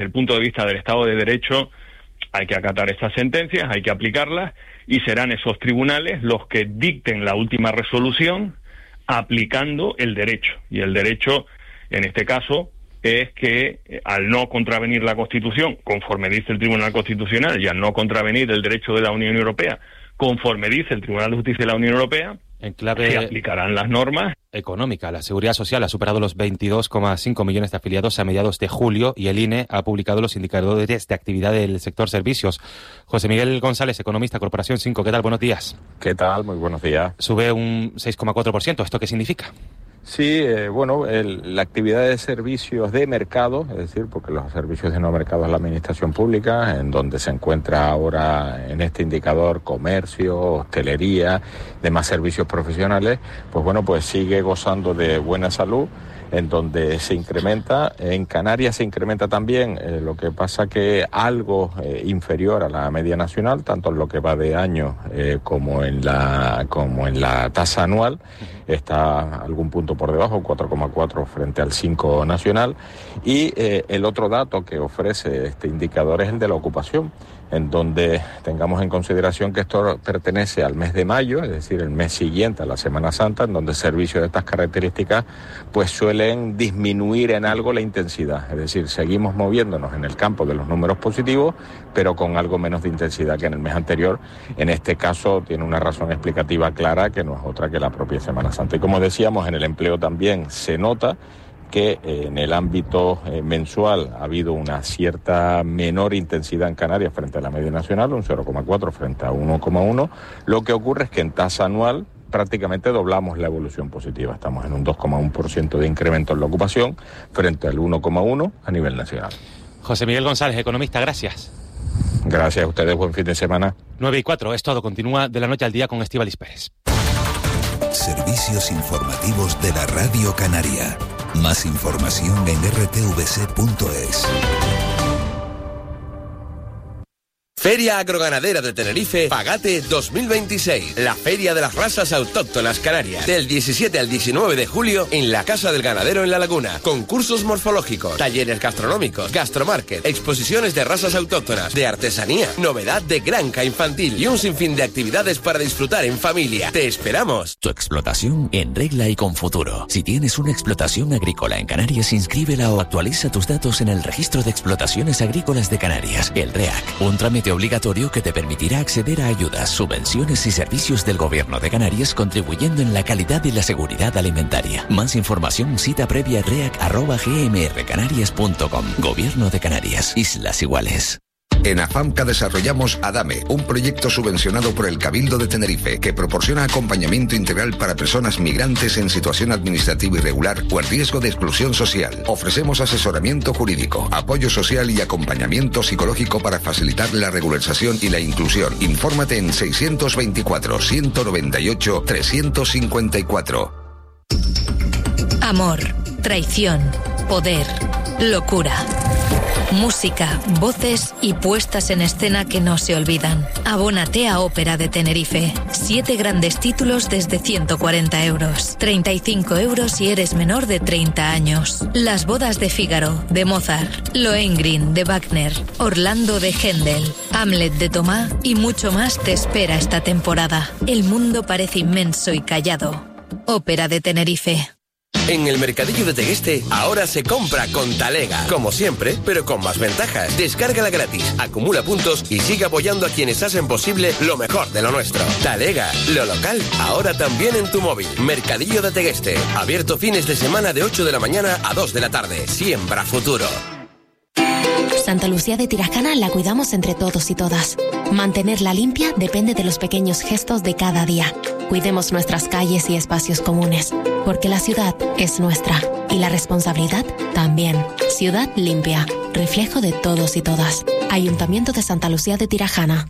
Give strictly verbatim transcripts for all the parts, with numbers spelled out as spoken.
Desde el punto de vista del Estado de Derecho, hay que acatar estas sentencias, hay que aplicarlas, y serán esos tribunales los que dicten la última resolución aplicando el derecho. Y el derecho, en este caso, es que eh, al no contravenir la Constitución, conforme dice el Tribunal Constitucional, y al no contravenir el derecho de la Unión Europea, conforme dice el Tribunal de Justicia de la Unión Europea, en clave se aplicarán las normas. Económica, la Seguridad Social ha superado los veintidós coma cinco millones de afiliados a mediados de julio y el I N E ha publicado los indicadores de actividad del sector servicios. José Miguel González, economista, Corporación cinco, ¿qué tal? Buenos días. ¿Qué tal? Muy buenos días. Sube un seis coma cuatro por ciento, ¿esto qué significa? Sí, eh, bueno, el, la actividad de servicios de mercado, es decir, porque los servicios de no mercado es la administración pública, en donde se encuentra ahora en este indicador comercio, hostelería, demás servicios profesionales, pues bueno, pues sigue gozando de buena salud, en donde se incrementa. En Canarias se incrementa también, eh, lo que pasa que algo eh, inferior a la media nacional, tanto en lo que va de año eh, como en la como en la tasa anual, está algún punto por debajo, cuatro coma cuatro frente al cinco nacional. Y eh, el otro dato que ofrece este indicador es el de la ocupación, en donde tengamos en consideración que esto pertenece al mes de mayo, es decir, el mes siguiente a la Semana Santa, en donde servicios de estas características pues suelen disminuir en algo la intensidad, es decir, seguimos moviéndonos en el campo de los números positivos, pero con algo menos de intensidad que en el mes anterior. En este caso tiene una razón explicativa clara, que no es otra que la propia Semana Santa. Y como decíamos, en el empleo también se nota que eh, en el ámbito eh, mensual ha habido una cierta menor intensidad en Canarias frente a la media nacional, un cero coma cuatro frente a uno coma uno. Lo que ocurre es que en tasa anual prácticamente doblamos la evolución positiva. Estamos en un dos coma uno por ciento de incremento en la ocupación frente al uno coma uno a nivel nacional. José Miguel González, economista, gracias. Gracias a ustedes, buen fin de semana. nueve y cuatro, es todo. Continúa De la Noche al Día con Estíbaliz Pérez. Servicios informativos de la Radio Canaria. Más información en r t v c punto es. Feria Agroganadera de Tenerife, Pagate dos mil veintiséis. La Feria de las Razas Autóctonas Canarias. Del diecisiete al diecinueve de julio en la Casa del Ganadero en La Laguna. Concursos morfológicos, talleres gastronómicos, gastromarket, exposiciones de razas autóctonas, de artesanía, novedad de granja infantil y un sinfín de actividades para disfrutar en familia. ¡Te esperamos! Tu explotación en regla y con futuro. Si tienes una explotación agrícola en Canarias, inscríbela o actualiza tus datos en el Registro de Explotaciones Agrícolas de Canarias, el REAC. Un trámite obligatorio que te permitirá acceder a ayudas, subvenciones y servicios del Gobierno de Canarias, contribuyendo en la calidad y la seguridad alimentaria. Más información, cita previa reac arroba g m r canarias punto com. Gobierno de Canarias, Islas Iguales. En AFAMCA desarrollamos ADAME, un proyecto subvencionado por el Cabildo de Tenerife que proporciona acompañamiento integral para personas migrantes en situación administrativa irregular o en riesgo de exclusión social. Ofrecemos asesoramiento jurídico, apoyo social y acompañamiento psicológico para facilitar la regularización y la inclusión. Infórmate en seiscientos veinticuatro, ciento noventa y ocho, trescientos cincuenta y cuatro. Amor, traición, poder, locura. Música, voces y puestas en escena que no se olvidan. Abónate a Ópera de Tenerife. Siete grandes títulos desde ciento cuarenta euros. treinta y cinco euros si eres menor de treinta años. Las bodas de Fígaro, de Mozart. Lohengrin, de Wagner. Orlando, de Händel. Hamlet, de Tomá y mucho más te espera esta temporada. El mundo parece inmenso y callado. Ópera de Tenerife. En el Mercadillo de Tegueste, ahora se compra con Talega. Como siempre, pero con más ventajas. Descárgala gratis, acumula puntos y sigue apoyando a quienes hacen posible lo mejor de lo nuestro. Talega, lo local, ahora también en tu móvil. Mercadillo de Tegueste, abierto fines de semana de ocho de la mañana a dos de la tarde. Siembra futuro. Santa Lucía de Tirajana la cuidamos entre todos y todas. Mantenerla limpia depende de los pequeños gestos de cada día. Cuidemos nuestras calles y espacios comunes, porque la ciudad es nuestra y la responsabilidad también. Ciudad limpia, reflejo de todos y todas. Ayuntamiento de Santa Lucía de Tirajana.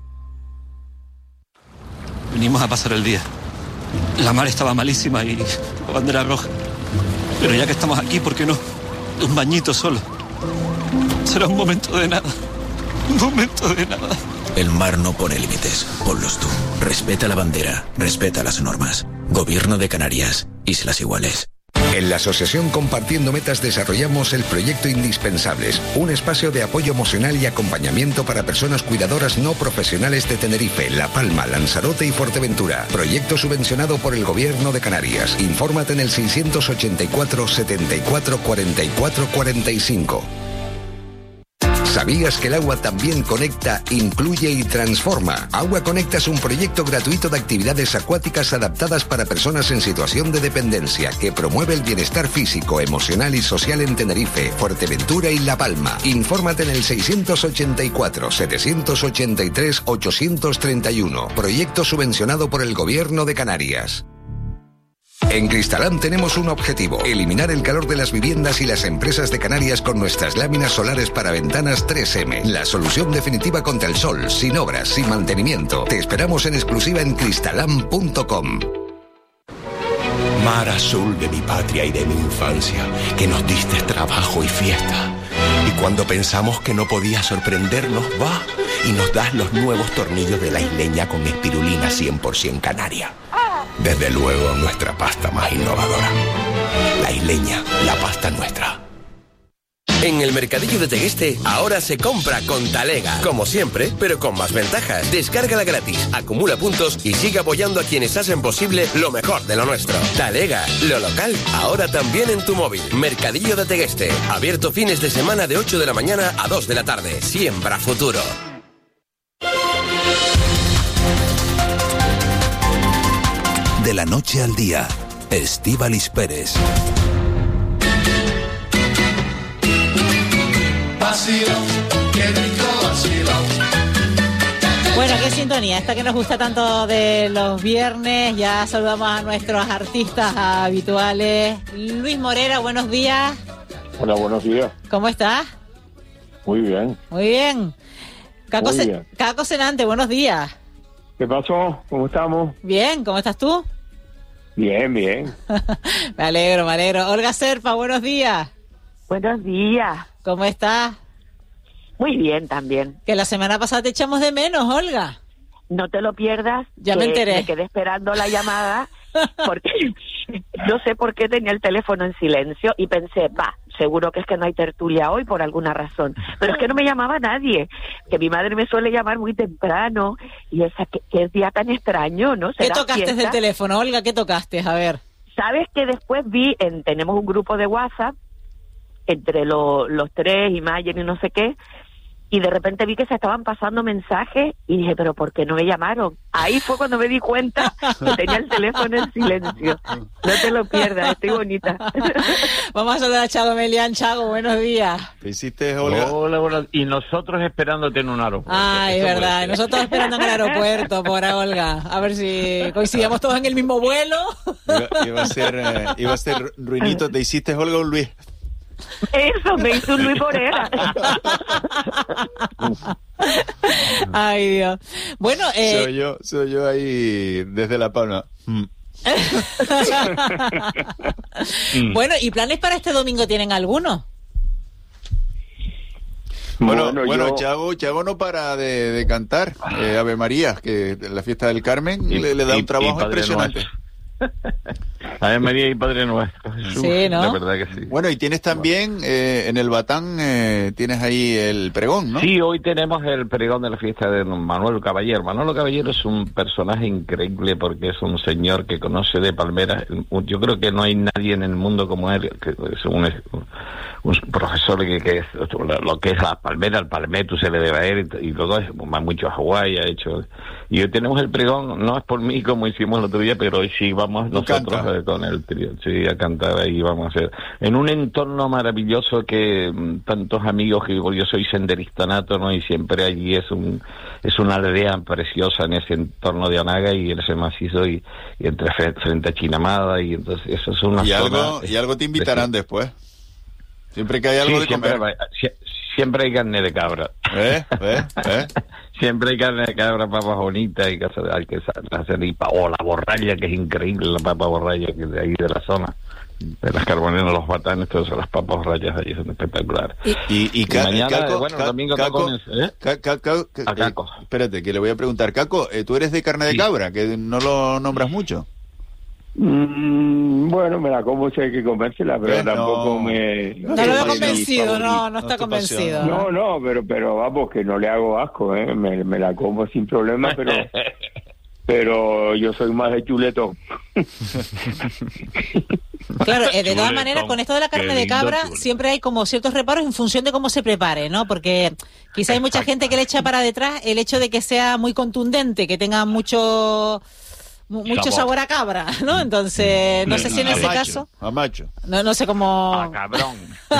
Venimos a pasar el día. La mar estaba malísima y la bandera roja. Pero ya que estamos aquí, ¿por qué no? Un bañito solo. Será un momento de nada. Un momento de nada. El mar no pone límites. Ponlos tú. Respeta la bandera. Respeta las normas. Gobierno de Canarias. Islas Iguales. En la Asociación Compartiendo Metas desarrollamos el proyecto Indispensables, un espacio de apoyo emocional y acompañamiento para personas cuidadoras no profesionales de Tenerife, La Palma, Lanzarote y Fuerteventura. Proyecto subvencionado por el Gobierno de Canarias. Infórmate en el seiscientos ochenta y cuatro, setenta y cuatro, cuarenta y cuatro, cuarenta y cinco. ¿Sabías que el agua también conecta, incluye y transforma? Agua Conecta es un proyecto gratuito de actividades acuáticas adaptadas para personas en situación de dependencia que promueve el bienestar físico, emocional y social en Tenerife, Fuerteventura y La Palma. Infórmate en el seiscientos ochenta y cuatro, setecientos ochenta y tres, ochocientos treinta y uno. Proyecto subvencionado por el Gobierno de Canarias. En Cristalán tenemos un objetivo: eliminar el calor de las viviendas y las empresas de Canarias con nuestras láminas solares para ventanas tres eme. La solución definitiva contra el sol, sin obras, sin mantenimiento. Te esperamos en exclusiva en cristalán punto com. Mar azul de mi patria y de mi infancia, que nos diste trabajo y fiesta. Y cuando pensamos que no podía sorprendernos, va y nos das los nuevos tornillos de la isleña con espirulina cien por ciento canaria. Desde luego, nuestra pasta más innovadora. La isleña, la pasta nuestra. En el Mercadillo de Tegueste, ahora se compra con Talega. Como siempre, pero con más ventajas. Descárgala gratis, acumula puntos y sigue apoyando a quienes hacen posible lo mejor de lo nuestro. Talega, lo local, ahora también en tu móvil. Mercadillo de Tegueste, abierto fines de semana de ocho de la mañana a dos de la tarde. Siembra futuro. De la noche al día, Estíbaliz Pérez. Bueno, qué sintonía, esta que nos gusta tanto de los viernes. Ya saludamos a nuestros artistas habituales. Luis Morera, buenos días. Hola, buenos días. ¿Cómo estás? Muy bien. Muy bien. Caco, Muy Ce- bien. Caco Senante, buenos días. ¿Qué pasó? ¿Cómo estamos? Bien, ¿cómo estás tú? Bien, bien. Me alegro, me alegro. Olga Serpa, buenos días. Buenos días. ¿Cómo estás? Muy bien también. Que la semana pasada te echamos de menos, Olga. No te lo pierdas. Ya me que enteré. Me quedé esperando la llamada porque no sé por qué tenía el teléfono en silencio y pensé, va, seguro que es que no hay tertulia hoy por alguna razón. Pero es que no me llamaba nadie, que mi madre me suele llamar muy temprano y esa que, que es día tan extraño, ¿no? ¿Qué ¿Será tocaste fiesta? del teléfono, Olga? ¿Qué tocaste? A ver. Sabes que después vi, en, tenemos un grupo de WhatsApp entre lo, los tres y Mayer y no sé qué, y de repente vi que se estaban pasando mensajes y dije, pero ¿por qué no me llamaron? Ahí fue cuando me di cuenta que tenía el teléfono en silencio. No te lo pierdas, estoy bonita. Vamos a saludar a Chago Melián. Chago, buenos días. ¿Qué hiciste, Olga? Hola, hola. Y nosotros esperándote en un aeropuerto. Ay, es verdad. Nosotros esperando en el aeropuerto, pobre Olga. A ver si coincidíamos todos en el mismo vuelo. Iba, iba a ser, eh, iba a ser Ruinito. ¿Te hiciste, Olga, un Luis? Eso, me hizo un Luis Morera. Ay, Dios. Bueno, eh... Soy yo, soy yo ahí desde La Palma. Mm. Bueno, ¿y planes para este domingo tienen alguno? Bueno, Bueno, bueno, yo- Chago, Chago no para de, de cantar eh, Ave María, que la fiesta del Carmen Y- le, le da y- un trabajo y Padre impresionante. Nuestro. Ave María y Padre Nuestro. Jesús. Sí, ¿no? La verdad que sí. Bueno, y tienes también eh, en el Batán, eh, tienes ahí el pregón, ¿no? Sí, hoy tenemos el pregón de la fiesta de Manuel Caballero. Manuel Caballero es un personaje increíble porque es un señor que conoce de palmeras. Yo creo que no hay nadie en el mundo como él, que es un, un profesor que, que es lo que es la palmera, el palmetto se le debe a él y, y todo eso, va mucho a Hawái, ha hecho. Y hoy tenemos el pregón, no es por mí como hicimos el otro día, pero hoy sí vamos Lo nosotros canta. eh, con el trío, sí, a cantar ahí vamos a hacer. En un entorno maravilloso que mm, tantos amigos, que yo soy senderista nato, ¿no? Y siempre allí es un es una aldea preciosa en ese entorno de Anaga y en ese macizo y, y entre fre- frente a Chinamada y entonces eso es una Y zona... algo, y algo te invitarán después. Siempre que hay algo Sí, de siempre, comer. va- sie- siempre hay carne de cabra. ¿Eh? ¿Eh? ¿Eh? Siempre hay carne de cabra, papas bonitas, hay que hacer, hay que sa- hacer y pa- o la borralla, que es increíble, la papa borralla que es de ahí de la zona, de las carboneras, los batanes, todas las papas borrallas allí son espectaculares. Y, y, Ca- mañana, Caco, bueno, Ca- domingo Caco, tacones, ¿eh? Ca- Ca- Ca- A Caco. eh, espérate, que le voy a preguntar. Caco, eh, tú eres de carne de Sí. cabra, que no lo nombras mucho. Mm, bueno, me la como si hay que comérsela, pero Bueno, tampoco me... No lo veo convencido, no, no está convencido. No, no, pero pero vamos, que no le hago asco, ¿eh? Me, me la como sin problema, pero pero yo soy más de chuletón. Claro, eh, de todas Chuletón. maneras, con esto de la carne Qué de lindo cabra, chuletón. siempre hay como ciertos reparos en función de cómo se prepare, ¿no? Porque quizá hay mucha gente que le echa para detrás el hecho de que sea muy contundente, que tenga mucho mu- mucho sabor, Sabor. a cabra, ¿no? Entonces, no sé si en A ese macho, caso, A macho. no, no sé cómo... cabrón.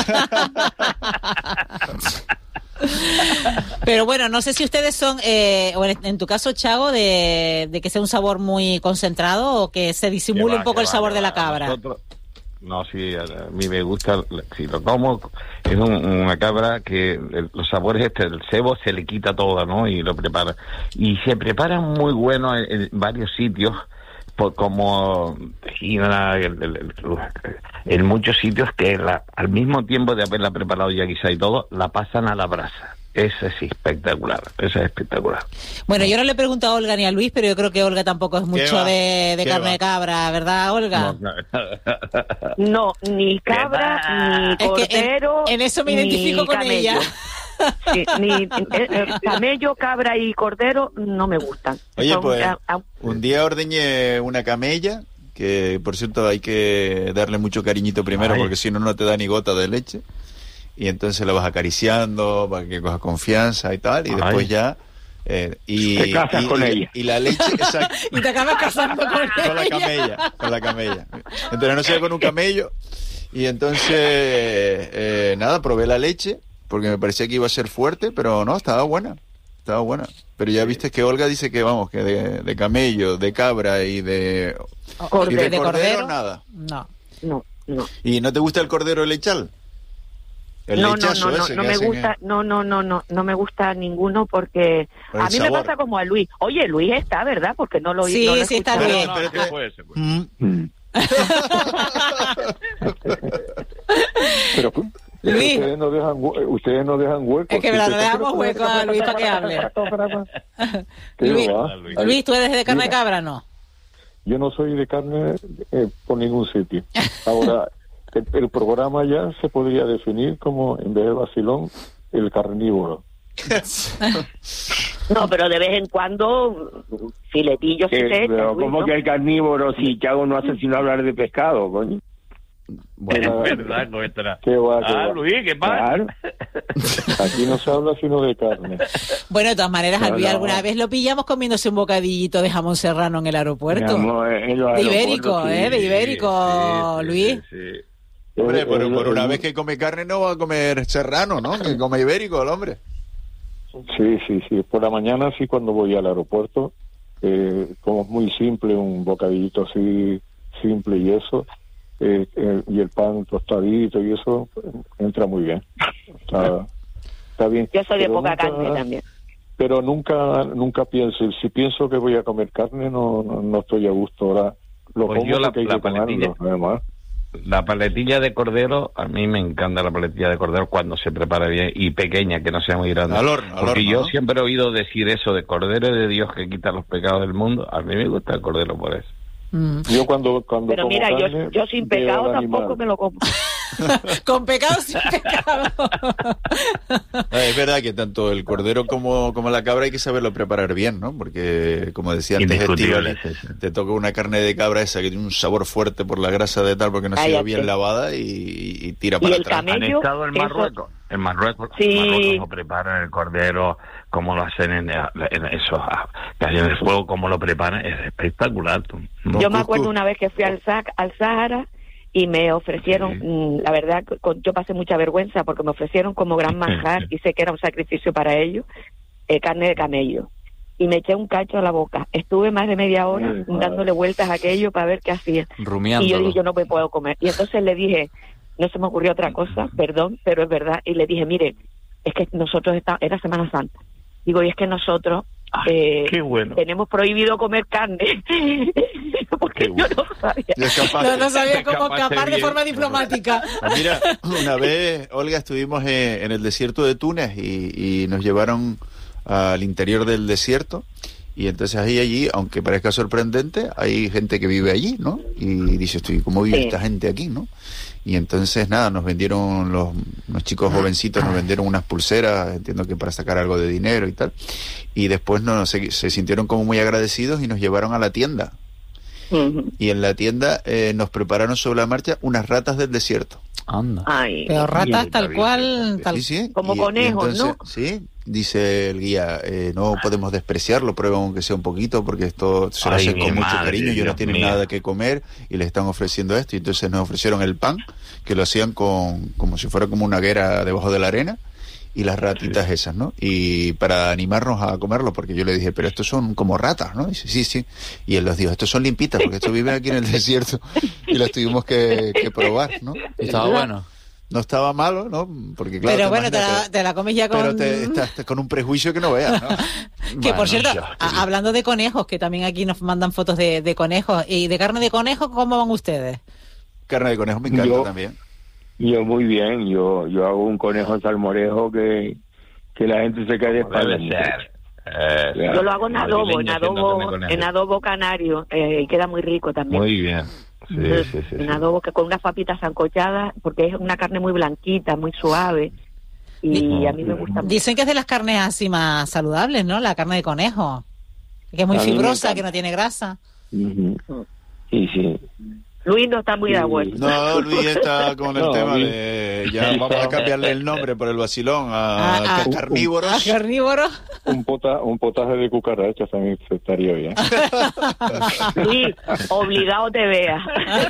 Pero bueno, no sé si ustedes son, eh, o en, en tu caso, Chago, de, de que sea un sabor muy concentrado o que se disimule Que va, un poco que el va, sabor que de la va. cabra. Nosotros- No, sí, a a mí me gusta, si lo como, es un- una cabra que el- los sabores este del cebo se le quita todo, ¿no? Y lo prepara. Y se prepara muy bueno en, en varios sitios, por, como Tejina, el- el- el- en muchos sitios que la- al mismo tiempo de haberla preparado ya quizá y todo, la pasan a la brasa. Ese es espectacular, ese es espectacular. Bueno, yo no le he preguntado a Olga ni a Luis, pero yo creo que Olga tampoco es mucho va? de, de ¿Qué carne va? de cabra, ¿verdad, Olga? No, ni cabra, ni Es que en- cordero. en eso me ni identifico con camello. ella. Sí, ni eh, eh, camello, cabra y cordero no me gustan. Oye, Son, pues ah, ah, un día ordeñé una camella, que por cierto hay que darle mucho cariñito primero, Ay. porque si no, no te da ni gota de leche. Y entonces la vas acariciando para que coja confianza y tal, y Ay. después ya... eh, y, Te casas y- con y- ella. Y la leche, exacto, Y te acabas casando con con la ella. camella, con la camella. Entonces no se con un camello. Y entonces, eh, nada, probé la leche, porque me parecía que iba a ser fuerte, pero no, estaba buena. Estaba buena. Pero ya viste que Olga dice que, vamos, que de, de camello, de cabra y de, y de, ¿De cordero, cordero? nada. No. no, no. ¿Y no te gusta el cordero lechal? El no, no, lechazo no, no, ese no que me hacen gusta, en- no, no, no, no, no me gusta ninguno porque Por el a mí me sabor. pasa como a Luis. Oye, Luis está, ¿verdad? Porque no lo Sí, no lo he sí está escuchado. bien. Mm. Pero Luis. ustedes no dejan hue- ustedes no dejan huecos. Es que Si le te- dejamos hueco a Luis para que hable. ¿Qué Luis, va? Luis, ¿tú eres de carne de Mira, cabra no? Yo no soy de carne eh, por ningún sitio. Ahora, el, el programa ya se podría definir como, en vez de vacilón, el carnívoro. No, pero de vez en cuando filetillos sí Eh, se echan, pero Luis, ¿cómo ¿no? que el carnívoro si Chago no hace sino hablar de pescado, coño? Es verdad, nuestra. ¿Qué va, qué Ah, va? Luis, ¿qué pasa? Claro. Aquí no se habla sino de carne. Bueno, de todas maneras, No, al Luis no. alguna vez lo pillamos comiéndose un bocadillito de jamón serrano en el aeropuerto. Mi amor, en los De ibérico, aeropuertos, ¿eh? sí. De ibérico, Luis. Hombre, El- por, el- por una el- vez que come carne no va a comer serrano, ¿no? Que come ibérico el hombre. Sí, sí, sí. Por la mañana sí, cuando voy al aeropuerto, eh, como es muy simple, un bocadillito así simple y eso, eh, eh, y el pan tostadito y eso, pues, entra muy bien. Está, está bien. Yo soy de Pero poca nunca- carne también. Pero nunca, nunca pienso, si pienso que voy a comer carne, no, no, no estoy a gusto. Ahora lo Pues como yo la- porque hay la que comerlo, paletilla- además. La paletilla de cordero, a mí me encanta la paletilla de cordero cuando se prepara bien y pequeña, que no sea muy grande. Al horno, al Porque horno, yo ¿no? siempre he oído decir eso de cordero de Dios que quita los pecados del mundo. A mí me gusta el cordero por eso. Yo cuando, cuando Pero como mira, yo, carne, yo sin veo pecado al animal. tampoco me lo como. Con pecado sin pecado. Ah, es verdad que tanto el cordero como, como la cabra hay que saberlo preparar bien, ¿no? Porque, como decía antes Indiscutible, Estíbaliz, sí, sí. te toca una carne de cabra esa que tiene un sabor fuerte por la grasa de tal, porque no ha sido Cállate. bien lavada y, y tira Y para el atrás. camello, ¿Han estado en eso- Marruecos? En Marruecos, Sí. en Marruecos lo preparan el cordero, como lo hacen en, en eso, ah, que hacen el fuego, como lo preparan, es espectacular. tú. Yo me acuerdo una vez que fui al, Sa- al Sahara y me ofrecieron, Sí. mm, la verdad, con- yo pasé mucha vergüenza porque me ofrecieron como gran manjar y sé que era un sacrificio para ellos, eh, carne de camello. Y me eché un cacho a la boca. Estuve más de media hora Ay, madre. dándole vueltas a aquello para ver qué hacía. Y yo Rumiándolo. dije, yo no me puedo comer. Y entonces le dije, no se me ocurrió otra cosa, perdón, pero es verdad. Y le dije, mire, es que nosotros, está, era Semana Santa. Digo, y es que nosotros eh, qué bueno. tenemos prohibido comer carne. Porque yo no sabía. Y escapaste. No, no sabía cómo Escapaste escapar de bien. forma diplomática. Pues mira, una vez, Olga, estuvimos en, en el desierto de Túnez y, y nos llevaron al interior del desierto Y entonces ahí allí, aunque parezca sorprendente, hay gente que vive allí, ¿no? Y dices tú, ¿cómo vive Sí. esta gente aquí, no? Y entonces, nada, nos vendieron los, los chicos jovencitos, nos vendieron unas pulseras, entiendo que para sacar algo de dinero y tal. Y después no, se, se sintieron como muy agradecidos y nos llevaron a la tienda. Ujú. Y en la tienda eh, nos prepararon sobre la marcha unas ratas del desierto. Anda. Ay, Pero ratas tal cual, tal Sí, sí. como Y- y conejos, entonces, ¿no? Sí, dice el guía, eh, no podemos despreciarlo, prueben aunque sea un poquito, porque esto se lo Ay, hacen mi con mucho madre, cariño, ellos no Dios tienen mío. nada que comer y les están ofreciendo esto. Y entonces nos ofrecieron el pan, que lo hacían con como si fuera como una hoguera debajo de la arena, y las ratitas esas, ¿no? Y para animarnos a comerlo, porque yo le dije, pero estos son como ratas, ¿no? Y dice, sí, sí. Y él nos dijo, estos son limpitas, porque estos viven aquí en el desierto. Y las tuvimos que, que probar, ¿no? Estaba bueno. No estaba malo, ¿no? Porque claro, Pero te bueno, te imaginas, la, te la comes ya con... pero te, estás con un prejuicio que no veas, ¿no? Que por Bueno, cierto, ya, a- hablando de conejos, que también aquí nos mandan fotos de, de conejos, y de carne de conejo, ¿cómo van ustedes? Carne de conejo me encanta Yo- también. Yo muy bien, yo yo hago un conejo salmorejo que, que la gente se cae de espaldas. Debe ser. Eh, Yo lo hago en adobo, en madrileño haciendo adobo, carne conejo. en adobo canario, eh, y queda muy rico también. Muy bien. Sí, Entonces, sí, sí, en sí. adobo que con unas papitas sancochadas, porque es una carne muy blanquita, muy suave, y a mí me gusta mucho. Dicen que es de las carnes así más saludables, ¿no? La carne de conejo. Que es muy A mí me fibrosa, encanta. que no tiene grasa. Ujú. Sí, sí. Luis no está muy de acuerdo. No, Luis está con el No, tema Luis. de... Ya vamos a cambiarle el nombre por el vacilón a, Ah, ah. a carnívoros. ¿A carnívoro? Un, pota, un potaje de cucarachas también estaría bien. Luis, obligado te vea.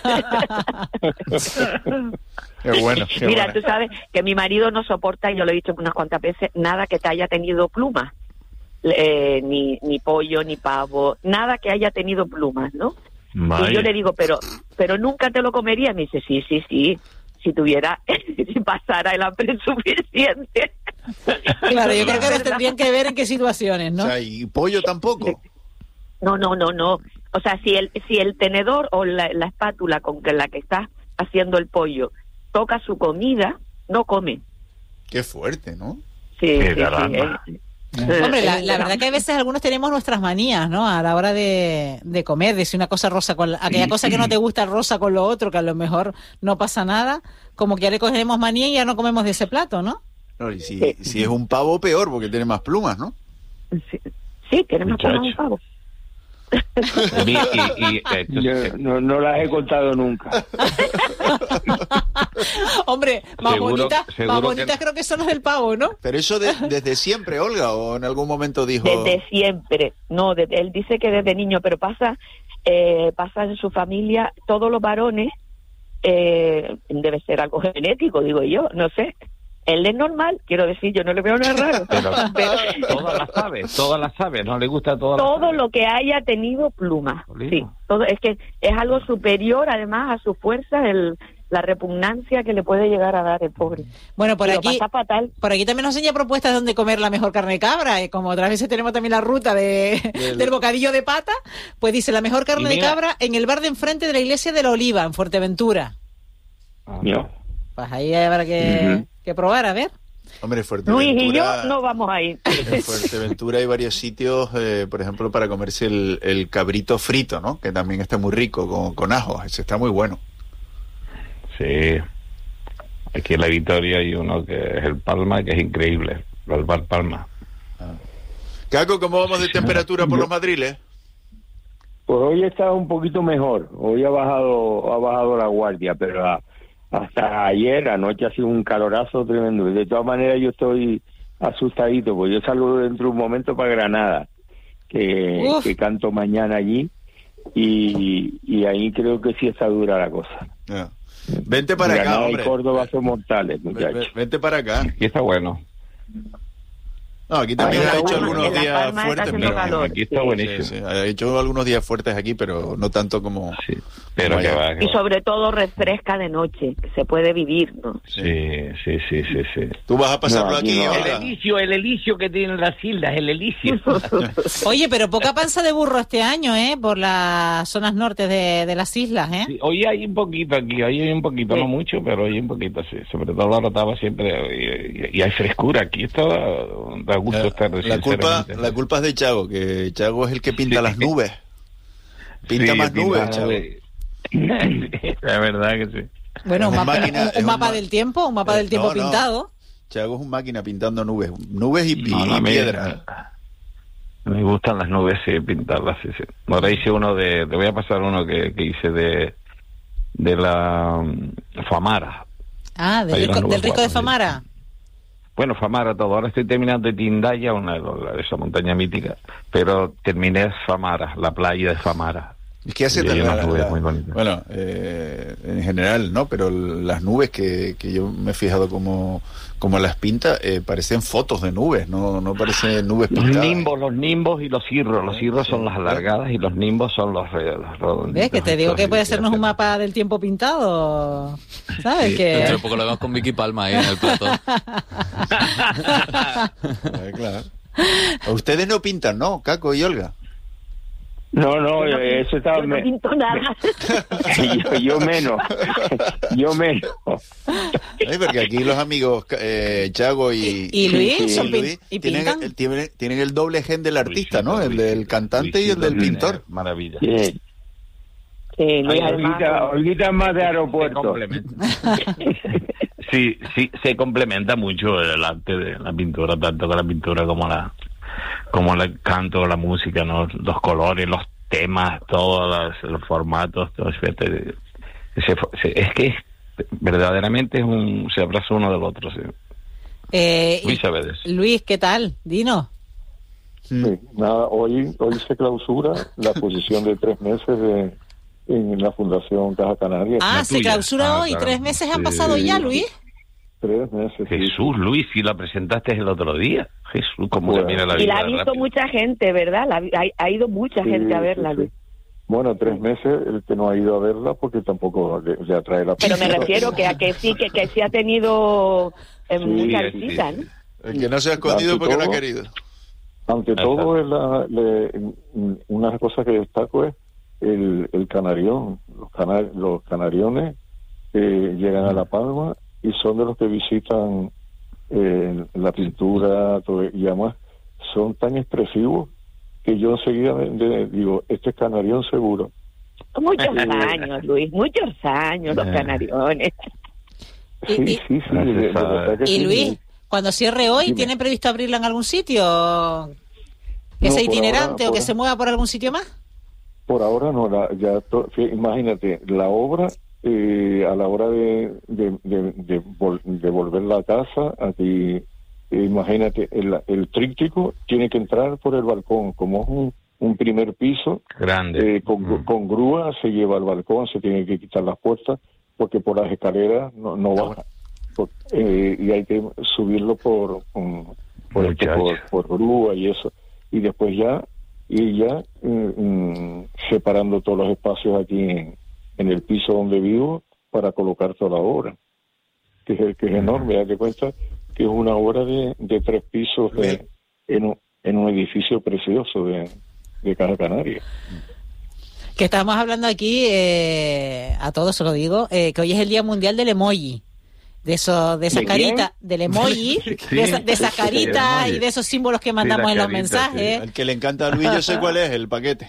Qué bueno, qué Mira, bueno. tú sabes que mi marido no soporta, y yo lo he dicho unas cuantas veces, nada que te haya tenido plumas. Eh, ni, ni pollo, ni pavo, nada que haya tenido plumas, ¿no? Y yo le digo, pero pero nunca te lo comería. Me dice, sí, sí, sí, si tuviera, si pasara el hambre suficiente. Claro, yo creo que ahora tendrían que ver en qué situaciones, ¿no? O sea, y pollo tampoco. No, no, no, no. O sea, si el si el tenedor o la, la espátula con que la que estás haciendo el pollo toca su comida, no come. Qué fuerte, ¿no? Sí, Qué sí, drama. sí, eh. Hombre, la, Eh, la verdad que a veces algunos tenemos nuestras manías, ¿no? A la hora de, de comer, de si una cosa rosa con la- aquella cosa que no te gusta rosa con lo otro, que a lo mejor no pasa nada, como que ya le cogemos manía y ya no comemos de ese plato, ¿no? No, y si, si es un pavo, peor, porque tiene más plumas, ¿no? Sí, tiene más Muchacho. plumas un pavo. Y, y- y, eh, Yo no, no las he contado nunca. Hombre, más Seguro- bonitas, seguro más que- bonitas creo que son las del pavo, ¿no? Pero eso de- desde siempre, Olga, o en algún momento dijo... Desde siempre. No, de- él dice que desde niño, pero pasa, eh, pasa en su familia, todos los varones, eh, debe ser algo genético, digo yo, no sé. Él es normal, quiero decir, yo no le veo nada raro. Pero todas las sabe, todas las sabe, no le gusta todas las Todo lo que haya tenido plumas, Jolín. sí. Todo, es que es algo superior, además, a su fuerza, el, la repugnancia que le puede llegar a dar el pobre. Bueno, por Y lo aquí, pasa fatal. por aquí también nos enseña propuestas de dónde comer la mejor carne de cabra, y como otras veces tenemos también la ruta de, Del- del bocadillo de pata, pues dice la mejor carne Y de mira- cabra en el bar de enfrente de la iglesia de la Oliva, en Fuerteventura. Yo. Pues ahí habrá que, Ujú. que probar, a ver. Hombre, Luis y yo Fuerteventura... no vamos a ir. En Fuerteventura hay varios sitios, eh, por ejemplo, para comerse el, el cabrito frito, ¿no? Que también está muy rico, con, con ajo. Ese está muy bueno. Sí. Aquí en la Victoria hay uno que es el Palma, que es increíble. El Bar Palma. Caco, ¿cómo vamos de temperatura por los madriles? Pues hoy está un poquito mejor. Hoy ha bajado ha bajado la guardia, pero a- hasta ayer, anoche, ha sido un calorazo tremendo. De todas maneras, yo estoy asustadito, porque yo salgo dentro de un momento para Granada, que, Uf. que canto mañana allí, y, y ahí creo que sí está dura la cosa. Ya. Vente para acá, Granada hombre. y Córdoba son mortales, Ven- muchachos. ven- Vente para acá. Aquí está bueno. No, aquí también Ay, ha en La hecho Palma- algunos en La días Palma está fuertes, haciendo pero calor. Aquí está Sí. buenísimo. sí, sí, ha hecho algunos días fuertes aquí, pero no tanto como, Sí. como Pero que va, que Y va. sobre todo refresca de noche, que se puede vivir, ¿no? Sí, sí, sí, sí, sí. ¿Tú vas a pasarlo No, aquí, no. Olga? El elicio, el elicio que tienen las islas, el elicio. Oye, pero poca panza de burro este año, ¿eh? Por las zonas norte de, de las islas, ¿eh? Sí, hoy hay un poquito aquí, hoy hay un poquito, Sí. no mucho, pero hay un poquito, sí. Sobre todo lo notaba siempre, y, y hay frescura aquí, está, da gusto estar. La culpa, sinceramente. la culpa es de Chago, que Chago es el que pinta las nubes. Pinta Sí, más pinta nubes, más Chago. nubes. La verdad que sí. Bueno, un Es mapa, máquina, un- es un un mapa ma- del tiempo, un mapa Eh, del tiempo no, no. pintado. Chago es un máquina pintando nubes. Nubes y, pi- No, no, y me- piedra. Me gustan las nubes, sí, pintarlas, sí, sí. Ahora hice uno de, te voy a pasar uno que, que hice de, de la um, Famara. Ah, del Hay rico, unas nubes del rico de guapas, sí. Famara. Bueno, Famara todo. Ahora estoy terminando de Tindaya, una de esa montaña mítica, pero terminé Famara, la playa de Famara. Es que hace Y hay tal- unas la- nubes la- muy bonitas. Bueno, eh, en general, ¿no? Pero las nubes que, que yo me he fijado como, como las pinta, eh, parecen fotos de nubes, no, no parecen nubes Los pintadas. nimbos, los nimbos y los cirros. Los cirros son las alargadas y los nimbos son los, re- los redonditos. ¿Ves? Que te digo que estos, puede y- hacernos un mapa del tiempo pintado. ¿Sabes? Sí, que... dentro de poco lo vemos con Vicky Palma ahí en el plato. Eh, claro. Ustedes no pintan, ¿no? Caco y Olga. No, no, eso estaba... Yo no me- pinto nada. yo, yo menos, yo menos. Ay, porque aquí los amigos eh, Chago y, Y- y Luis y son pin- Luis y tienen, pintan. el, tienen, tienen el doble gen del artista, ¿no? El del cantante y el del Luisito pintor. tiene Maravilla. Sí. Sí, Luis, Ay, además, Olguita, Olguita es más de Se aeropuerto. complementa. Sí, sí, se complementa mucho el arte de la pintura, tanto con la pintura como la como el canto, la música, ¿no? Los colores, los temas, todos los, los formatos, todo, fíjate, se- se- es que es, verdaderamente es un, se abraza uno del otro, sí. Eh, Luis Saavedra. Luis, ¿qué tal? Dino. Sí, nada, hoy, hoy se clausura la posición de tres meses de, en la Fundación Caja Canaria. Ah, se clausura Ah, hoy. claro. ¿Tres meses han Sí. pasado ya, Luis? Tres meses. sí. Jesús, Luis, si la presentaste el otro día. Jesús, cómo se Bueno. mira la y vida. la ha visto rápido. mucha gente, ¿verdad? La, ha, ha ido mucha Sí, gente a sí, verla, sí. Luis. Bueno, tres meses el que no ha ido a verla porque tampoco le, le atrae la Pero me pintura. refiero que a que sí, que, que sí ha tenido eh, Sí, mucha sí, visita, sí. ¿no? El que no se ha escondido Ante porque no ha todo- querido. Ante todo, es la, le- una de las cosas que destaco es el, el canarión. Los, cana- los canariones que llegan a La Palma y son de los que visitan eh, la pintura todo, y además son tan expresivos que yo enseguida me- de- digo, este es canarión seguro. Muchos años, Luis, muchos años los Eh. canariones. Sí, sí, sí. de- de verdad que Y sí. Luis, cuando cierre hoy, Dime. ¿tiene previsto abrirla en algún sitio? ¿Que No, sea por itinerante ahora- o que por- se mueva por algún sitio más? Por ahora no, la, ya to- fí- imagínate, la obra eh, a la hora de, de, de, de vol- de volver la casa, aquí, eh, imagínate, el, el tríptico tiene que entrar por el balcón, como es un, un primer piso, Grande. eh, con, con grúa se lleva al balcón, se tienen que quitar las puertas, porque por las escaleras no, no baja, Por- eh, y hay que subirlo por, con- por, esto, Muchacho. por, por grúa y eso, y después ya y ya mm, mm, separando todos los espacios aquí en, en el piso donde vivo para colocar toda la obra, que es, que es enorme. Hay que cuenta que es una obra de, de tres pisos de, en, un, en un edificio precioso de, de Caja Canaria. Que estamos hablando aquí, eh, a todos se lo digo, eh, que hoy es el Día Mundial del Emoji. De eso, de esa ¿De quién? carita, del emoji, Sí. de, esa, de esa carita Sí, y de esos símbolos que mandamos Sí, en la los carita, mensajes. sí. El que le encanta a Luis, yo sé cuál es, el paquete.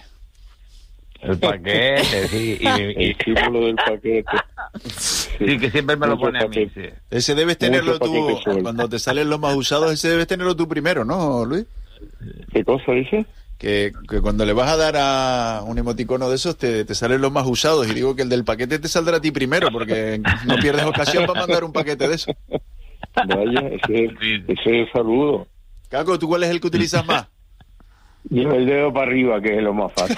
El paquete, sí. Y, y- El símbolo del paquete. sí, que siempre me lo Mucho pone a mí, paquete. sí. Ese debes tenerlo Mucho tú, paquete suelto. cuando te salen los más usados, ese debes tenerlo tú primero, ¿no, Luis? ¿Qué cosa dice? Que, que cuando le vas a dar a un emoticono de esos, te, te salen los más usados. Y digo que el del paquete te saldrá a ti primero, porque no pierdes ocasión para mandar un paquete de eso. Vaya, ese, ese es el saludo. Caco, ¿tú cuál es el que utilizas más? Lleva el dedo para arriba, que es lo más fácil.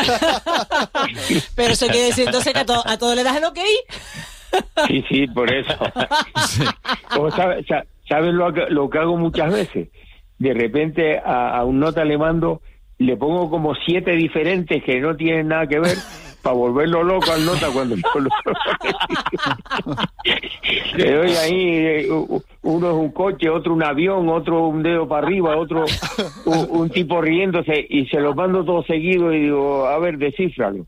Pero eso quiere decir entonces que a, to- a todo le das el ok. Sí, sí, por eso. Como sabe- sa- ¿Sabes lo que, lo que hago muchas veces? De repente a, a un nota le mando, le pongo como siete diferentes que no tienen nada que ver para volverlo loco al nota cuando yo lo le doy ahí, eh, uno es un coche, otro un avión, otro un dedo para arriba, otro un, un tipo riéndose, y se los mando todo seguido y digo, a ver, descífralo.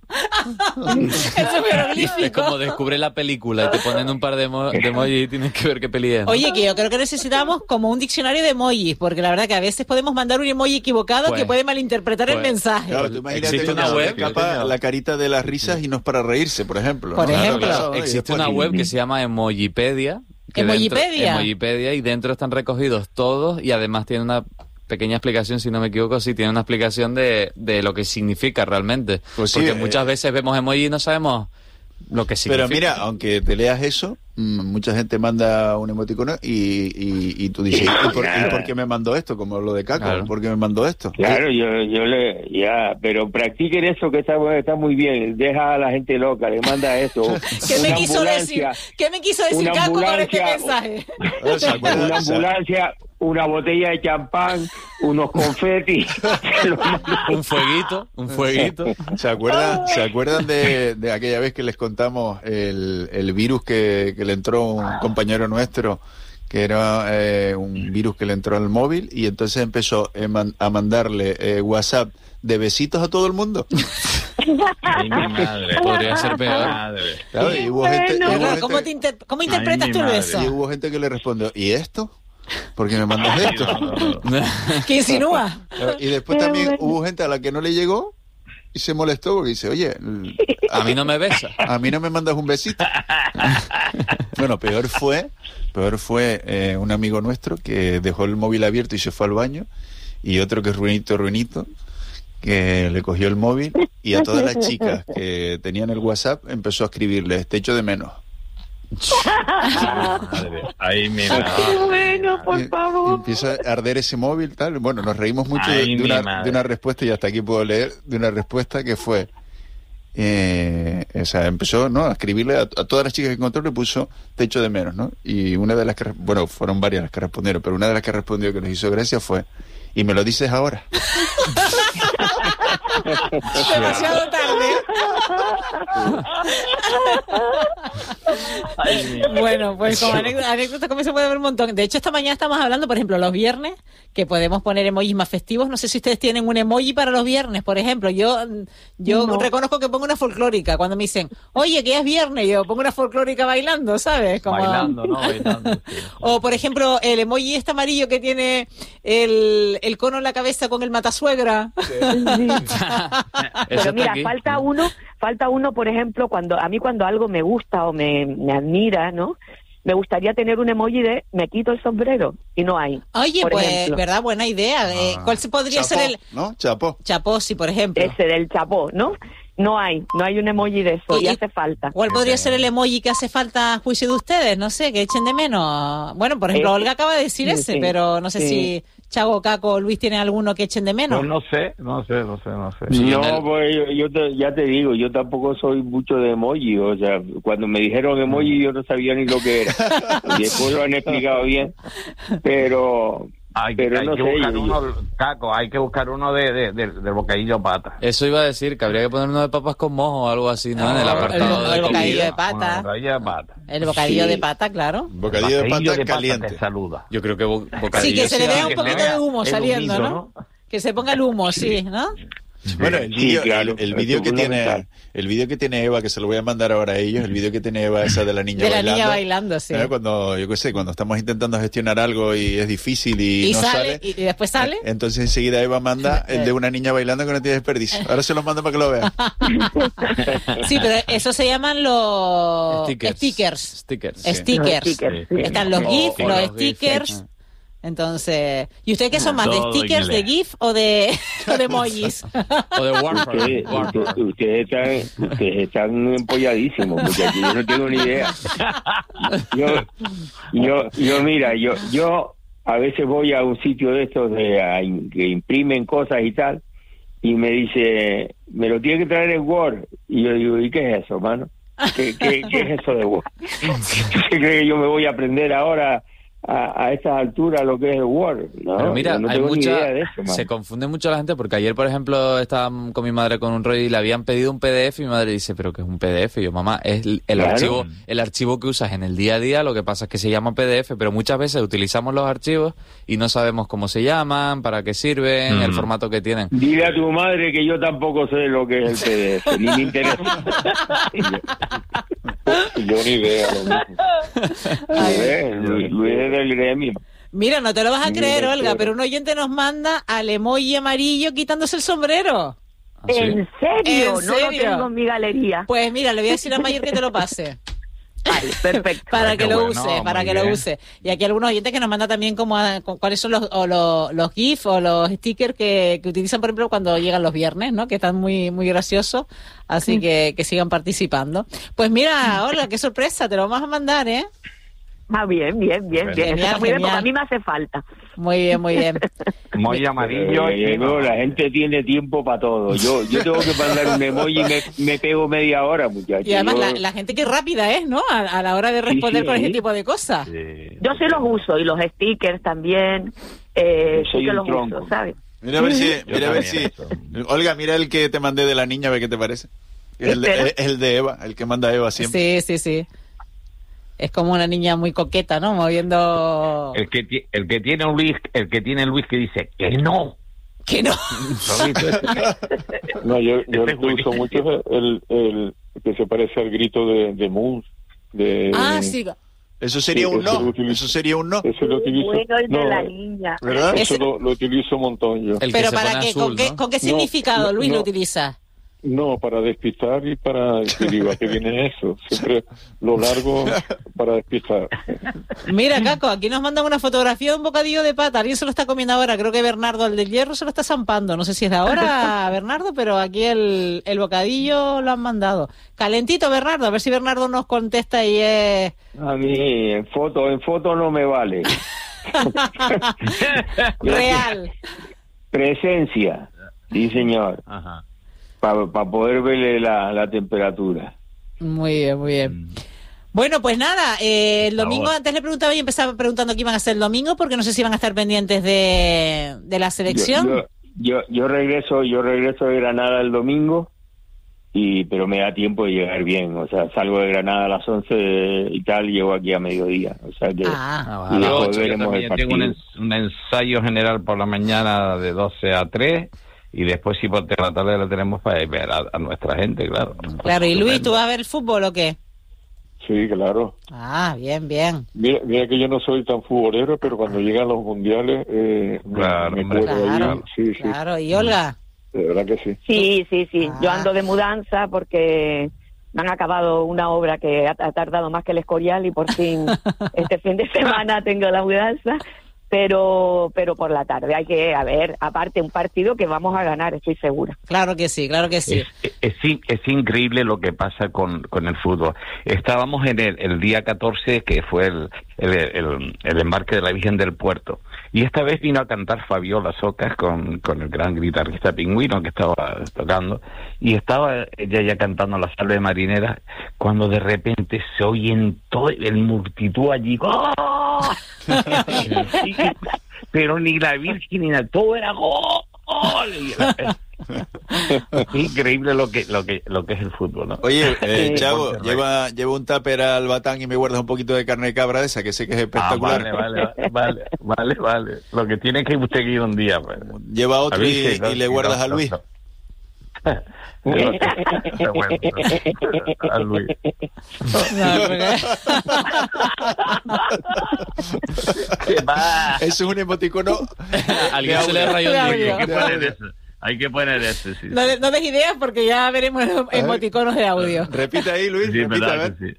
Es como descubre la película y te ponen un par de, emo- de emojis y tienes que ver qué peli es, ¿no? Oye, que yo creo que necesitamos como un diccionario de emojis, porque la verdad que a veces podemos mandar un emoji equivocado Pues, que puede malinterpretar pues, el mensaje. Claro, tú imagínate Existe que una una web web capa la carita de las risas y no es para reírse, por ejemplo. Por ¿no? ejemplo. Claro, claro. Existe Y una después- web que se llama Emojipedia. que ¿Emojipedia? Dentro, Emojipedia, y dentro están recogidos todos, y además tiene una pequeña explicación, si no me equivoco, sí, tiene una explicación de, de lo que significa realmente. Pues sí, Porque eh, muchas veces vemos emoji y no sabemos lo que significa. Pero mira, aunque te leas eso, mm, mucha gente manda un emoticono y, y, y tú dices, ¿y por, y por qué me mandó esto? Como lo de Caco, Claro. ¿por qué me mandó esto? Claro, yo, yo le, ya, pero practiquen eso que está, está muy bien. Deja a la gente loca, le manda eso. ¿Qué me Una quiso decir? ambulancia, ¿Qué me quiso decir una Caco con este ambulancia, mensaje? ¿Se acuerdan? una ambulancia, una botella de champán, unos confetis. Un fueguito, un fueguito. ¿Se acuerdan, ¿se acuerdan de, de aquella vez que les contamos el, el virus que, que le entró a un compañero nuestro, que era eh, un virus que le entró al móvil, y entonces empezó eh, man- a mandarle eh, WhatsApp de besitos a todo el mundo? Ay, mi madre. Podría ser peor. Claro, y hubo gente, y hubo Pero, gente- ¿Cómo, te inter- cómo interpretas Ay, tú mi madre. eso? y hubo gente que le respondió, ¿y esto? ¿Por qué me mandas esto? ¿Qué insinúa? Y después también hubo gente a la que no le llegó y se molestó porque dice, oye, l- A mí no me besa. a mí no me mandas un besito. Bueno, peor fue, peor fue eh, un amigo nuestro que dejó el móvil abierto y se fue al baño, y otro que es ruinito, ruinito, que le cogió el móvil y a todas las chicas que tenían el WhatsApp empezó a escribirles, te echo de menos. Ahí mira. Qué bueno, por Y favor. empieza a arder ese móvil, tal. Bueno, nos reímos mucho de, Ay, de mi una, madre. de una respuesta, y hasta aquí puedo leer, de una respuesta que fue, eh, o sea, empezó, ¿no?, a escribirle a, a todas las chicas que encontró, le puso te echo de menos, ¿no? Y una de las que, re- bueno, fueron varias las que respondieron, pero una de las que respondió que nos hizo gracia fue, ¿y me lo dices ahora? Demasiado tarde. Bueno, pues como anécdota, anécdotas como se puede ver un montón. De hecho, esta mañana estamos hablando, por ejemplo, los viernes, que podemos poner emojis más festivos. No sé si ustedes tienen un emoji para los viernes, por ejemplo. Yo yo No. reconozco que pongo una folclórica. Cuando me dicen, oye, que ya es viernes, yo pongo una folclórica bailando, ¿sabes? Como... Bailando, ¿no? Bailando. sí. O, por ejemplo, el emoji este amarillo que tiene el, el cono en la cabeza con el matasuegra. Pero mira, aquí. falta uno, falta uno, por ejemplo, cuando a mí cuando algo me gusta o me, me admira, ¿no? Me gustaría tener un emoji de me quito el sombrero, y no hay. Oye, por pues, ejemplo. ¿verdad? Buena idea. Eh, ¿Cuál se podría Chapó, ser el ¿no? Chapó. Chaposi, por ejemplo? Ese del chapó, ¿no? No hay, no hay un emoji de eso, Y- y, y- hace falta. ¿Cuál podría ser el emoji que hace falta a juicio de ustedes? No sé, que echen de menos. Bueno, por ejemplo, Ese- Olga acaba de decir sí, ese, sí, pero no sé sí. si Chago, Caco o Luis tienen alguno que echen de menos. Pues no sé, no sé, no sé, no sé. No, pues yo, yo te- ya te digo, yo tampoco soy mucho de emoji, o sea, cuando me dijeron emoji yo no sabía ni lo que era. Y después lo han explicado bien, pero Hay, pero hay no que sé. buscar yo- uno, Caco, hay que buscar uno de, de, de- del bocadillo pata. Eso iba a decir, que habría que poner uno de papas con mojo o algo así, ¿no? En el Ah, apartado el de bocadillo comida. de pata. Bocadillo de pata. El bocadillo Sí. de pata, claro. Bocadillo de Bocadillo pata de pata caliente. te saluda. Yo creo que bo- bocadillo Sí, que se le sea- vea un que poquito se vea de humo el saliendo, humito, ¿no? Que se ponga el humo, sí, ¿no? Bueno, el Sí, vídeo claro, el, el eso vídeo es que tiene fundamental. el vídeo que tiene Eva, que se lo voy a mandar ahora a ellos, el vídeo que tiene Eva esa de la niña De la bailando. niña bailando, sí. ¿Eh? Cuando, yo qué sé, cuando estamos intentando gestionar algo y es difícil y, Y no sale, sale, y, y después sale. entonces enseguida Eva manda el de una niña bailando que no tiene desperdicio. Ahora se lo mando para que lo vean. Sí, pero eso se llaman los Stickers. stickers. Stickers. Sí. Stickers. Los stickers, sí. Están los O- GIF, o los los GIF. stickers. Entonces, ¿y ustedes qué son más? ¿De Todo stickers, de inglés. GIF o de, o de emojis? O de Warfare. Ustedes, Warfare. usted- ustedes están, ustedes están empolladísimos, muchachos. Yo no tengo ni idea. Yo, yo, yo mira, yo, yo a veces voy a un sitio de estos de a in- que imprimen cosas y tal, y me dice, me lo tiene que traer en Word. Y yo digo, ¿y qué es eso, mano? ¿Qué, qué, qué es eso de Word? ¿Usted cree que yo me voy a aprender ahora a, a estas alturas lo que es el Word, ¿no? Pero mira, Yo no hay tengo ni mucha, idea de eso, man. se confunde mucho la gente porque ayer, por ejemplo, estaba con mi madre con un rollo y le habían pedido un P D F y mi madre dice, pero ¿qué es un P D F? Y yo, mamá, es el, el Claro. archivo el archivo que usas en el día a día, lo que pasa es que se llama P D F, pero muchas veces utilizamos los archivos y no sabemos cómo se llaman, para qué sirven, Mm. el formato que tienen. Dile a tu madre que yo tampoco sé lo que es el P D F, ni me interesa. Yo ni idea. Lo mismo. Luis, Luis, Luis es del gremio. Mira, no te lo vas a Ni creer, me Olga, entero. pero un oyente nos manda al emoji amarillo quitándose el sombrero. ¿En serio? ¿En No lo serio? tengo en mi galería. Pues mira, le voy a decir a Mayer que te lo pase. Vale, perfecto. Para que Qué lo bueno, use, para muy que lo bien. use. Y aquí algunos oyentes que nos mandan también como a- cu- cuáles son los, o los, los GIF o los stickers que, que utilizan, por ejemplo, cuando llegan los viernes, ¿no? Que están muy, muy graciosos. Así que, que sigan participando. Pues mira, Olga, qué sorpresa, te lo vamos a mandar, ¿eh? Ah, bien, bien, bien, bien. Eso está muy bien, porque a mí me hace falta. Muy bien, muy bien. Muy amarillo. Eh, y no, la gente tiene tiempo para todo. Yo yo tengo que mandar un emoji y me, me pego media hora, muchachos. Y además Yo- la, la gente que rápida es, ¿no? A, a la hora de responder sí, con ese sí. tipo de cosas. Yo sí los uso, y los stickers también. Eh, Yo sí soy que un los tronco. uso, ¿sabes? Mira a ver si, Yo mira a ver también. si. Olga, mira el que te mandé de la niña, a ver qué te parece. El de, Espera. el, el de Eva, el que manda Eva siempre. Sí, sí, sí. Es como una niña muy coqueta, ¿no? Moviendo... El que, ti- el que tiene Luis, el que tiene Luis que dice que no. Que no. No, yo, yo Este el que uso mucho es el, el que se parece al grito de, de Moons. De, Ah, sí. Eso sería Sí, un ese lo no. utilizo. Eso sería un no. Ese lo utilizo. Bueno, el de No, la niña. ¿Verdad? Eso Ese- lo, lo utilizo un montón yo. Pero para qué, ¿con, qué, ¿con qué No, significado, no, Luis, lo no. utiliza? No, para despistar y para... y digo, ¿a qué viene eso? Siempre lo largo para despistar. Mira, Caco, aquí nos mandan una fotografía de un bocadillo de pata. Alguien se lo está comiendo ahora. Creo que Bernardo, el del hierro, se lo está zampando. No sé si es de ahora, Bernardo, pero aquí el, el bocadillo lo han mandado. Calentito, Bernardo. A ver si Bernardo nos contesta y es... A mí en foto, en foto no me vale. real. Presencia, sí señor. Para poder verle la, la temperatura. Muy bien, muy bien. Bueno, pues nada, eh, el domingo, Ahora. antes le preguntaba y empezaba preguntando qué iban a hacer el domingo, porque no sé si iban a estar pendientes de, de la selección. Yo, yo, yo, yo regreso, yo regreso de Granada el domingo, y pero me da tiempo de llegar bien. O sea, salgo de Granada a las once y tal, y llego aquí a mediodía. O sea que Ah, y Yo, después yo veremos el también tengo un, partido. ens- un ensayo general por la mañana de doce a tres y después si por la tarde lo tenemos para ver a, a nuestra gente, claro. Claro, y Luis, ¿tú vas a ver el fútbol o qué? Sí, claro. Ah, bien, bien. Mira, mira que yo no soy tan futbolero, pero cuando llegan los mundiales eh, me- Claro, me, hombre, cuelo ahí. claro, Sí, sí. Claro, y Olga. De verdad que sí. Sí, sí, sí. Yo ando de mudanza porque me han acabado una obra que ha, ha tardado más que el Escorial y por fin este fin de semana tengo la mudanza. Pero pero por la tarde hay que, a ver, aparte un partido que vamos a ganar, estoy segura. Claro que sí, claro que sí. Es, es, in- es increíble lo que pasa con, con el fútbol. Estábamos en el, el día catorce, que fue el, el, el, el embarque de la Virgen del Puerto, y esta vez vino a cantar Fabiola Socas con, con el gran guitarrista Pingüino que estaba tocando, y estaba ella ya cantando la salve marinera, cuando de repente se oye en todo el multitud allí, ¡oh! Pero ni la Virgen ni nada, todo era gol. Y era- Es increíble lo que lo que lo que es el fútbol, ¿no? Oye, eh, Sí. Chavo, Monterrey. lleva, lleva un tupper al batán y me guardas un poquito de carne de cabra de esa, que sé que es Ah, espectacular. vale, vale, vale, vale, vale. Lo que tiene que usted ir un día, pues. Lleva otro y, Avise, ¿no? y le Sí, guardas no, a no, Luis. no. Está bueno, a Luis. ¿Qué va? Eso es un emoticono. Alguien se le rayó el Audio. Hay que poner eso. Hay que poner eso, sí. No, de- no des ideas porque ya veremos los emoticonos de audio. Repite ahí, Luis. Sí, repite, a verdad ver.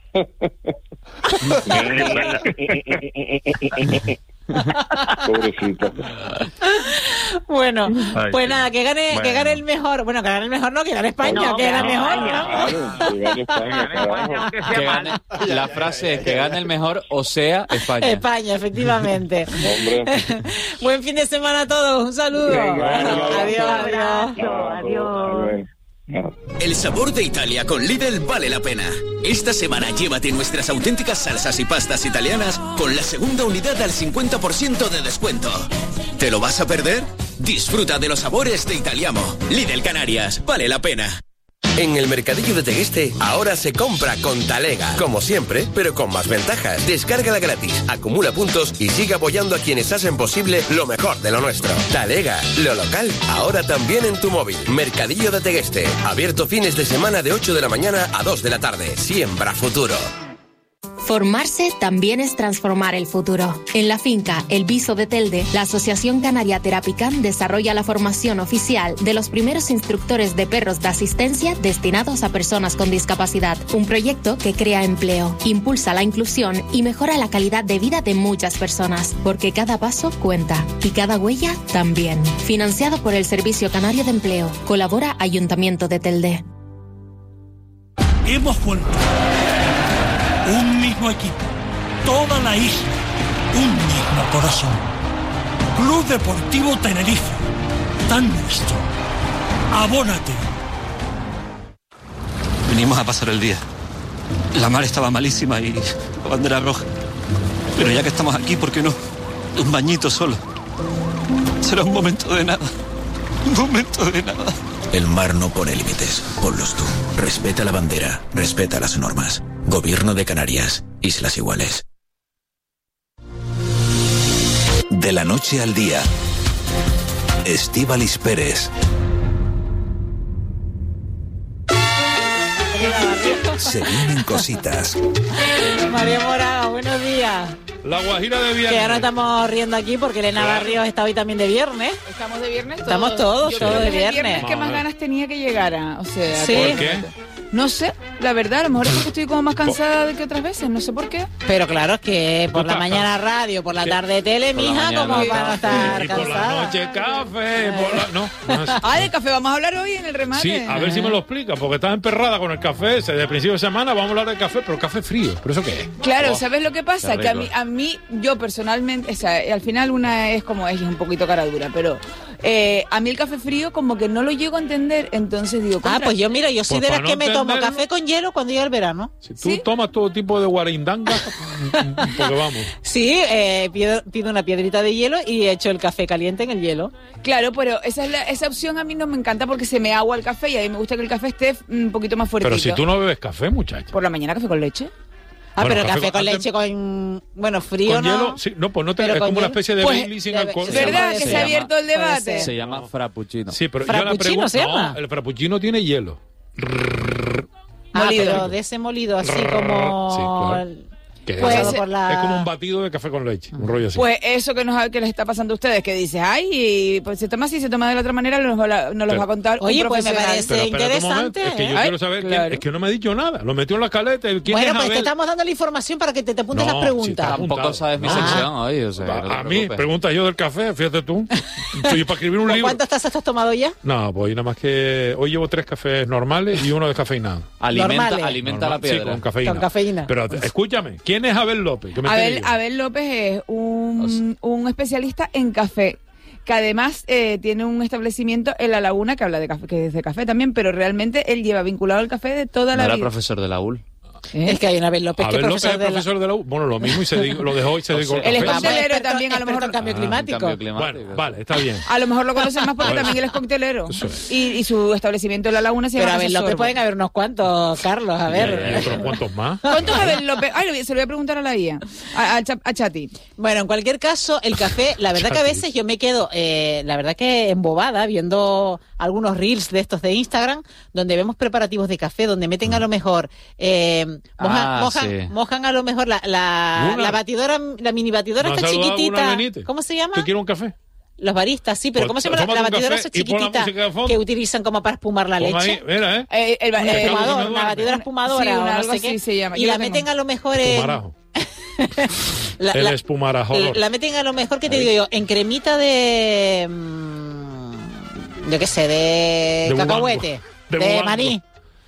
que sí. Pobrecita. Bueno, Ay, pues sí. nada, que gane, que Bueno. gane el mejor. Bueno, que gane el mejor no, que gane España, No, que que gane el gane mejor, España. ¿no? Claro, que gane España, carajo. Que gane, la frase es que gane el mejor, o sea, España. España, efectivamente. Hombre. Buen fin de semana a todos, un saludo. Venga, adiós, adiós. adiós. Adiós, adiós. A ver. No. El sabor de Italia con Lidl vale la pena. Esta semana llévate nuestras auténticas salsas y pastas italianas con la segunda unidad al cincuenta por ciento de descuento. ¿Te lo vas a perder? Disfruta de los sabores de Italiamo. Lidl Canarias, vale la pena. En el Mercadillo de Tegueste ahora se compra con Talega, como siempre, pero con más ventajas. Descárgala gratis, acumula puntos y sigue apoyando a quienes hacen posible lo mejor de lo nuestro. Talega, lo local, ahora también en tu móvil. Mercadillo de Tegueste, abierto fines de semana de ocho de la mañana a dos de la tarde. Siembra futuro. Formarse también es transformar el futuro. En la finca El Viso de Telde, la Asociación Canaria Terapicam desarrolla la formación oficial de los primeros instructores de perros de asistencia destinados a personas con discapacidad. Un proyecto que crea empleo, impulsa la inclusión y mejora la calidad de vida de muchas personas, porque cada paso cuenta y cada huella también. Financiado por el Servicio Canario de Empleo. Colabora Ayuntamiento de Telde. Hemos vuelto. Un mismo equipo, toda la isla, un mismo corazón. Club Deportivo Tenerife, tan nuestro. Abónate. Venimos a pasar el día. La mar estaba malísima y la bandera roja. Pero ya que estamos aquí, ¿por qué no? Un bañito solo. Será un momento de nada. Un momento de nada. El mar no pone límites, ponlos tú. Respeta la bandera, respeta las normas. Gobierno de Canarias, Islas Iguales. De la noche al día, Estíbaliz Pérez. Se vienen cositas. María Moraga, buenos días. La Guajira de viernes. Que ahora estamos riendo aquí porque Elena Claro. Barrios está hoy también de viernes. Estamos de viernes todos. Estamos todos, Yo todos creo de que es el viernes. que más ganas tenía que llegara. O sea, Sí. todo el ¿Por qué? rato. No sé, la verdad, a lo mejor es porque estoy como más cansada de que otras veces, no sé por qué. Pero claro, es que por la mañana radio, por la tarde tele, Por la mija, mañana, como sí. van a estar Y por la cansadas. noche café, por la... No, no es- Ah, de café vamos a hablar hoy en el remate. Sí, a ver si me lo explica, porque estás emperrada con el café, desde el principio de semana vamos a hablar de café, pero café frío, ¿pero eso qué es? Claro, Oh, ¿sabes lo que pasa? qué Que a rico. mí, a mí, yo personalmente, o sea, al final una es como es, es un poquito cara dura, pero eh, a mí el café frío como que no lo llego a entender, entonces digo... Ah, contra- pues yo, mira, yo soy Pues de las para que no me tomo entenderlo- café con hielo cuando llega el verano. Si tú tomas todo tipo de guarindanga, porque vamos. Sí, eh, pido, pido una piedrita de hielo y echo el café caliente en el hielo. Claro, pero esa, es la- esa opción a mí no me encanta porque se me agua el café y a mí me gusta que el café esté un poquito más fuertito. Pero si tú no bebes café, muchacho. Por la mañana café con leche. Ah, Bueno, pero café café con- con antes- leche con... Bueno, frío ¿Con no. hielo? Sí, no, pues no te, Pero es con como una hielo. especie de Pues, Bailey sin debe- alcohol. ¿Verdad que se, ha llama- abierto el debate? Se llama frappuccino. Sí, pero yo la ¿Frappuccino pregunta... se llama? No, el frappuccino tiene hielo. Ah, Molido. pero de ese molido así como... Sí, claro. Que Pues, es, por la- es como un batido de café con leche, un rollo así. Pues eso que, nos, que les está pasando a ustedes, que dices, ay, pues se toma así, se toma de la otra manera, nos, va- nos lo Pero- va a contar Oye, un pues me profesional. parece Pero espérate un momento, interesante. es que yo Ay, quiero saber quién- claro. es que no me ha dicho nada. Lo metió en la caleta. ¿Quién Bueno, es pues Abel? te estamos dando la información para que te, te apuntes No, las sí, preguntas. está Tampoco apuntado. sabes mi Ah. sección hoy, o sea, Va, no te a mí, preocupes. pregunta yo del café, fíjate tú. Estoy para escribir un ¿Con libro. cuántas tazas te has tomado ya? No, pues nada más que hoy llevo tres cafés normales y uno descafeinado. Alimenta, Normales. alimenta Normal, la piedra. Sí, con cafeína. Con cafeína. Pero escúchame, ¿quién es Abel López? Que me Abel, entere yo. Abel López es un, un especialista en café, que además eh, tiene un establecimiento en La Laguna que habla de café, que es de café también, pero realmente él lleva vinculado al café de toda No la era vida. profesor de la U L. ¿Eh? Es que hay una Abel López que Abel es López profesor es de la... profesor de la U. Bueno, lo mismo y se dedicó- lo dejó y se dedicó al Él es café. coctelero Experto- también, a lo mejor. experto en cambio Ah, climático. Cambio climático. Bueno, vale, está bien. A lo mejor lo conocen más porque Bueno. también él es coctelero. Eso es. Y, y su establecimiento en La Laguna se Pero llama Abel Casa López Sorbo. pueden haber unos cuantos, Carlos, a Y hay ver. otros cuantos más. ¿Cuántos Abel López? Ay, lo voy- se lo voy a preguntar a la I A, a, a, Cha- a Chati. Bueno, en cualquier caso, el café, la verdad que a veces yo me quedo, eh, la verdad que embobada viendo algunos reels de estos de Instagram, donde vemos preparativos de café, donde meten a lo mejor, eh, mojan, Ah, mojan, sí. mojan a lo mejor la, la, Luna. la batidora, la mini batidora ¿No has está saludado a Luna chiquitita. Benítez? ¿Cómo se llama? ¿Tú quieres un café? Los baristas, sí, pero Pues ¿cómo se llama la, tómate la un batidora café esa y pon la chiquitita música de fondo. que utilizan como para espumar la Pon leche? ahí, mira, ¿eh? Eh, el, Un eh, espumador, Carlos una batidora espumadora Sí, o una- no algo sé así qué. se llama. Y Yo la lo tengo. meten a lo mejor en... Espumarajo. la, El la- espumarajo. la, la meten a lo mejor, que te Ahí. digo yo, en cremita de... mm, yo qué sé, de, De cacahuete, bubango. De de, bubango. maní.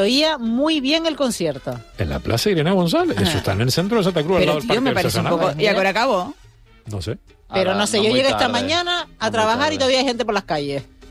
oía muy bien el concierto. En la Plaza Irene González. Eso está en el centro de Santa Cruz, al Pero, lado del tío, Parque me del parece un Arsenal. poco... ¿Y ahora acabó? No sé. Pero Ahora, no sé, no yo muy llegué esta tarde. mañana a No muy trabajar tarde. y todavía hay gente por las calles.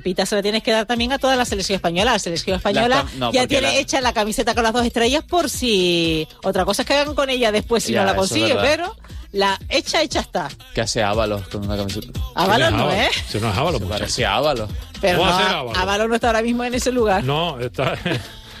estampita se la tienes que dar también a toda la selección española. La selección española estam- no, ya porque tiene la- hecha la camiseta con las dos estrellas por si... Otra cosa es que hagan con ella después si Ya, no la eso es consigue, verdad. pero la hecha, hecha está. ¿Qué hace Ábalos con una camiseta? Ábalos no, ¿eh? Si no es Ábalos, Parecía Ábalos. Pero ¿Cómo no, va a ser Ábalos? Ábalos no está ahora mismo en ese lugar. No, está,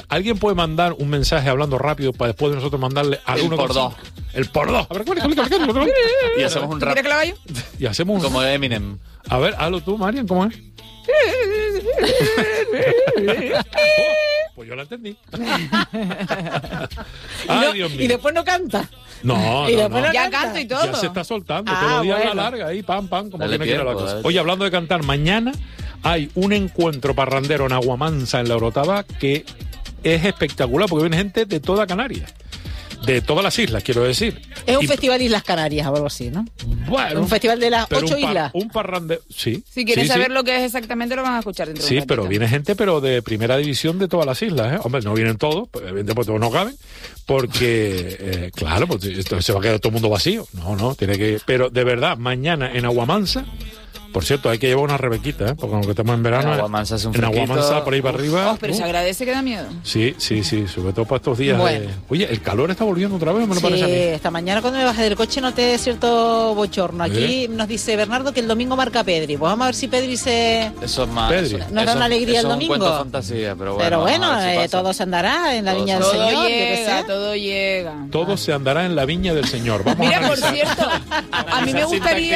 ¿Alguien, ¿Alguien puede mandar un mensaje hablando rápido para después de nosotros mandarle al El uno por dos. El por dos. A ver, ¿cuál es? ¿Cuál es? ¿Cuál es? Y hacemos un rap. ¿Quieres que lo haga yo? Y hacemos un... Como de Eminem. A ver, hazlo tú, Marian, ¿cómo es? Pues yo la entendí. y, Ay, no- Dios mío. y después no canta. No, Y no, después no. no Ya canta. canto y todo. Ya se está soltando, Ah, todos los días bueno. a la larga, ahí, pam, pam, como Dale tiene que ir la tiempo, cosa. dale Oye, hablando de cantar, mañana hay un encuentro parrandero en Aguamansa, en la Orotava, que es espectacular, porque viene gente de toda Canarias, de todas las islas, quiero decir. Es un Y- festival Islas Canarias o algo así, ¿no? Bueno, un festival de las pero ocho un par- islas. Un parrandero, sí. Si quieres sí, saber sí. lo que es exactamente, lo van a escuchar dentro de Sí, un pero ratito. viene gente pero de primera división de todas las islas, ¿eh? Hombre, no vienen todos, pues, evidentemente pues, todos no caben, porque, eh, claro, pues esto se va a quedar todo el mundo vacío. No, no, tiene que... Pero de verdad, mañana en Aguamansa, por cierto, hay que llevar una rebequita, ¿eh? Porque aunque estamos en verano... En Aguamansa hace un En fresquito. Aguamansa, por ahí para arriba... Oh, pero uh, se agradece que da miedo. sí, sí, sí, sobre todo para estos días. Bueno. de- Oye, el calor está volviendo otra vez, me lo Sí, parece a mí. esta mañana cuando me bajé del coche noté cierto bochorno. Aquí nos dice Bernardo que el domingo marca Pedri. Pues vamos a ver si Pedri se... Eso es más. Pedri. eso- Nos da eso- una alegría eso el es un domingo. cuento de fantasía, pero bueno. Pero vamos bueno, a ver si eh, pasa. todo se andará en la Todo viña del se- Todo Señor, yo qué llega, sé. todo llega. Todo se andará en la viña del Señor. Vamos Mira, a por analizar. cierto, a mí me gustaría...